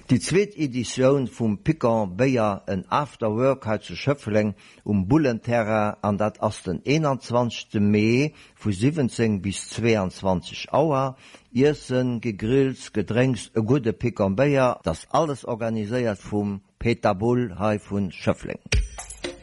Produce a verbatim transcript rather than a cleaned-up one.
Die zweite Edition vom Piquant Beer en Afterwork hat zu Schöpfling um Bullenterra an dat as den einundzwanzigsten Mai vu siebzehn bis zweiundzwanzig Uhr. Essen, gegrillt, Getränks, e gute Piquant Beer, das alles organisiert vom Peter Bull hai von Schöpfling.